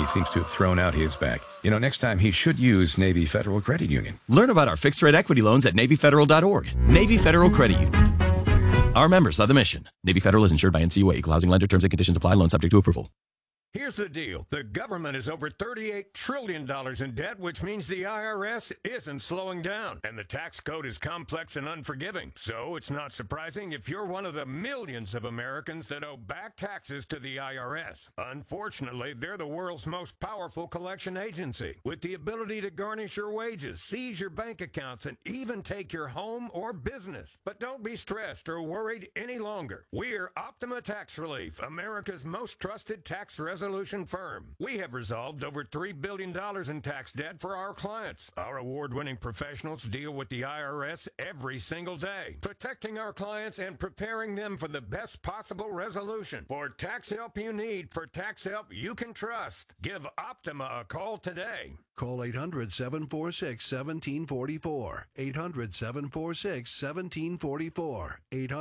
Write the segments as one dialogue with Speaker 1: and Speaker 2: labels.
Speaker 1: he seems to have thrown out his back. Next time he should use Navy Federal Credit Union.
Speaker 2: Learn about our fixed-rate equity loans at NavyFederal.org. Navy Federal Credit Union. Our members love the mission. Navy Federal is insured by NCUA. Equal housing lender. Terms and conditions apply. Loan subject to approval.
Speaker 1: Here's the deal. The government is over $38 trillion in debt, which means the IRS isn't slowing down. And the tax code is complex and unforgiving. So it's not surprising if you're one of the millions of Americans that owe back taxes to the IRS. Unfortunately, they're the world's most powerful collection agency, with the ability to garnish your wages, seize your bank accounts, and even take your home or business. But don't be stressed or worried any longer. We're Optima Tax Relief, America's most trusted tax resolution firm. We have resolved over $3 billion in tax debt for our clients. Our award-winning professionals deal with the IRS every single day, protecting our clients and preparing them for the best possible resolution. For tax help you need, for tax help you can trust, give Optima a call today.
Speaker 3: Call 800-746-1744. 800-746-1744.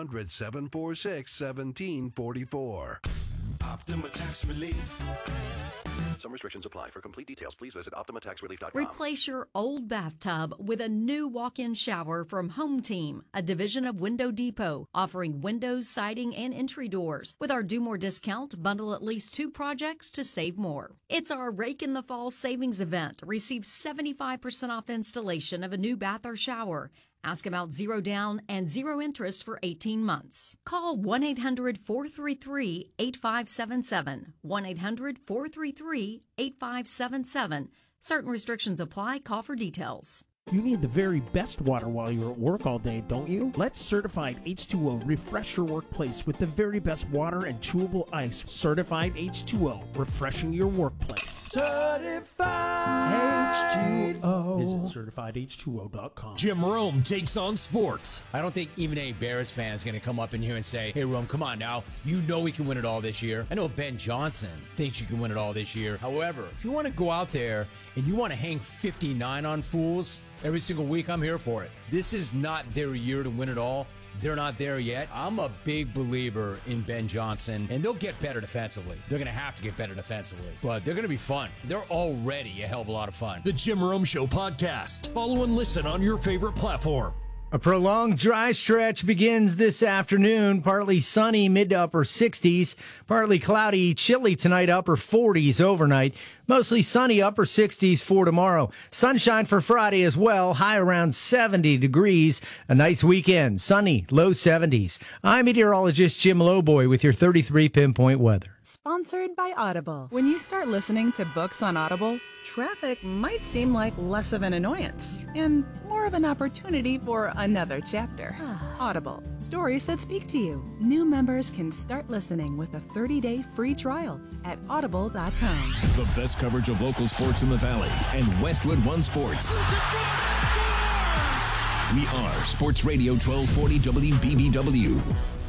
Speaker 3: 800-746-1744.
Speaker 4: Optima Tax Relief.
Speaker 3: Some restrictions apply. For complete details, please visit OptimaTaxRelief.com.
Speaker 5: Replace your old bathtub with a new walk-in shower from Home Team, a division of Window Depot, offering windows, siding, and entry doors. With our Do More discount, bundle at least 2 projects to save more. It's our Rake in the Fall savings event. Receive 75% off installation of a new bath or shower. Ask about 0 down and 0 interest for 18 months. Call 1-800-433-8577. 1-800-433-8577. Certain restrictions apply. Call for details.
Speaker 6: You need the very best water while you're at work all day, don't you? Let Certified H2O refresh your workplace with the very best water and chewable ice. Certified H2O, refreshing your workplace. Certified H2O. Visit CertifiedH2O.com.
Speaker 7: Jim Rome takes on sports.
Speaker 8: I don't think even a Bears fan is going to come up in here and say, hey, Rome, come on now. You know we can win it all this year. I know Ben Johnson thinks you can win it all this year. However, if you want to go out there and you want to hang 59 on fools every single week, I'm here for it. This is not their year to win it all. They're not there yet. I'm a big believer in Ben Johnson, and they'll get better defensively. They're going to have to get better defensively, but they're going to be fun. They're already a hell of a lot of fun.
Speaker 7: The Jim Rome Show podcast. Follow and listen on your favorite platform.
Speaker 9: A prolonged dry stretch begins this afternoon. Partly sunny, mid to upper 60s. Partly cloudy, chilly tonight, upper 40s overnight. Mostly sunny, upper 60s for tomorrow. Sunshine for Friday as well, high around 70 degrees. A nice weekend, sunny, low 70s. I'm meteorologist Jim Lowboy with your 33 pinpoint weather.
Speaker 10: Sponsored by Audible. When you start listening to books on Audible, traffic might seem like less of an annoyance and more of an opportunity for another chapter. Audible. Stories that speak to you. New members can start listening with a 30-day free trial at audible.com.
Speaker 4: The best coverage of local sports in the Valley and Westwood One Sports. We are Sports Radio 1240 WBBW.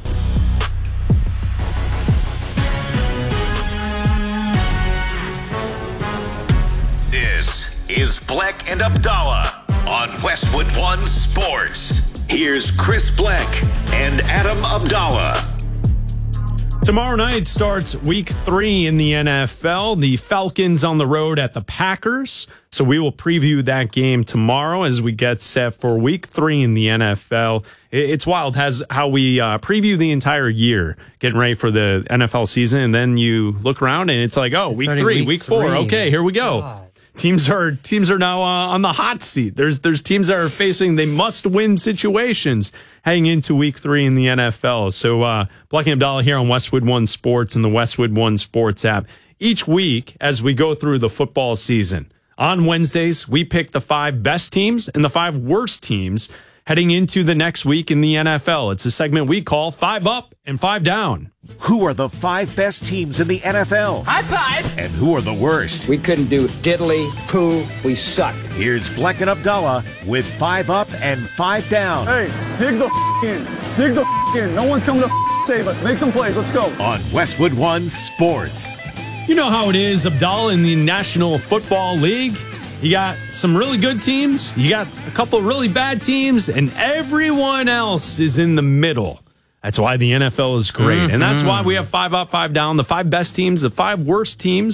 Speaker 11: This is Black and Abdallah on Westwood One Sports. Here's Chris Black and Adam Abdallah.
Speaker 12: Tomorrow night starts week 3 in the NFL. The Falcons on the road at the Packers. So we will preview that game tomorrow as we get set for week 3 in the NFL. It's wild how we preview the entire year, getting ready for the NFL season. And then you look around and it's like, oh, week 3, week 4. Okay, here we go. God. Teams are now on the hot seat. There's teams that are facing they must win situations heading into week 3 in the NFL. So Black and Abdallah here on Westwood One Sports and the Westwood One Sports app. Each week as we go through the football season, on Wednesdays we pick the 5 best teams and the 5 worst teams heading into the next week in the NFL. It's a segment we call 5 Up and 5 Down.
Speaker 13: Who are the 5 best teams in the NFL?
Speaker 14: High five!
Speaker 13: And who are the worst?
Speaker 14: We couldn't do diddly, poo, we suck.
Speaker 13: Here's Black and Abdallah with 5 Up and 5 Down.
Speaker 15: Hey, dig the in. Dig the in. No one's coming to save us. Make some plays. Let's go.
Speaker 13: On Westwood One Sports.
Speaker 12: You know how it is, Abdallah, in the National Football League. You got some really good teams, you got a couple really bad teams, and everyone else is in the middle. That's why the NFL is great. And that's why we have 5 Up, 5 Down, the 5 best teams, the 5 worst teams.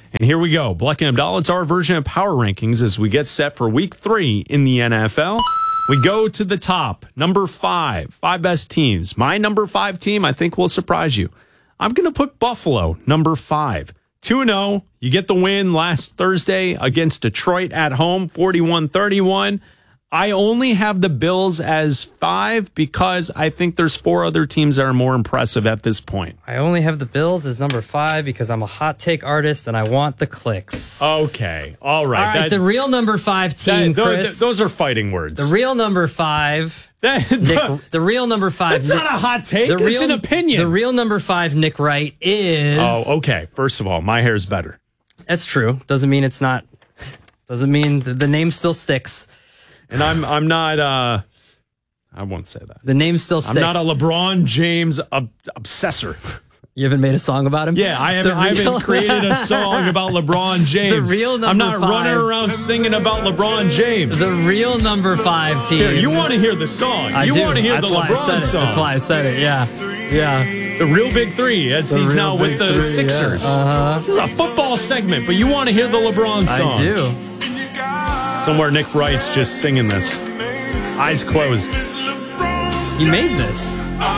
Speaker 12: And here we go. Bleck and Abdallah, it's our version of Power Rankings as we get set for Week 3 in the NFL. We go to the top. Number 5. 5 best teams. My number 5 team, I think, will surprise you. I'm going to put Buffalo, number 5. 2-0. You get the win last Thursday against Detroit at home, 41-31. I only have the Bills as 5 because I think there's 4 other teams that are more impressive at this point.
Speaker 16: I only have the Bills as number 5 because I'm a hot take artist and I want the clicks.
Speaker 12: Okay. All right.
Speaker 16: All right. The real number 5 team, Chris.
Speaker 12: Those are fighting words.
Speaker 16: The real number 5. The real number 5.
Speaker 12: That's not a hot take. It's an opinion.
Speaker 16: The real number 5, Nick Wright, is.
Speaker 12: Oh, okay. First of all, my hair's better.
Speaker 16: That's true. Doesn't mean it's not. Doesn't mean the name still sticks.
Speaker 12: And I'm not. I won't say that.
Speaker 16: The name still sticks.
Speaker 12: I'm not a LeBron James obsessor.
Speaker 16: You haven't made a song about him?
Speaker 12: Yeah, I haven't created a song about LeBron James.
Speaker 16: The real number 5.
Speaker 12: I'm not running around singing about LeBron James.
Speaker 16: The real number 5 team.
Speaker 12: Here, you want to hear the song.
Speaker 16: I do.
Speaker 12: Want to hear
Speaker 16: That's
Speaker 12: the LeBron song.
Speaker 16: That's why I said it, yeah.
Speaker 12: The real big 3, as he's now with the Sixers.
Speaker 16: Uh-huh.
Speaker 12: It's a football segment, but you want to hear the LeBron song.
Speaker 16: I do.
Speaker 12: Somewhere Nick Wright's just singing this. Eyes closed.
Speaker 16: You made this.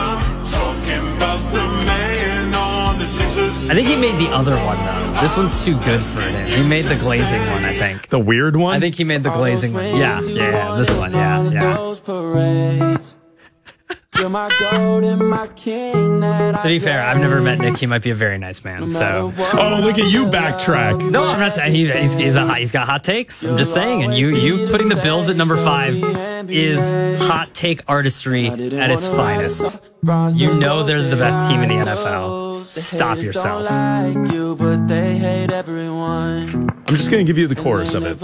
Speaker 16: I think he made the other one, though. This one's too good for him. He made the glazing one, I think.
Speaker 12: The weird one?
Speaker 16: I think he made the glazing one. Yeah, this one, yeah. To be fair, I've never met Nick. He might be a very nice man. So.
Speaker 12: Oh, look at you backtrack.
Speaker 16: No, I'm not saying he's got hot takes. I'm just saying, and you putting the Bills at number 5 is hot take artistry at its finest. You know they're the best team in the NFL. Stop yourself.
Speaker 12: I'm just going to give you the chorus of it.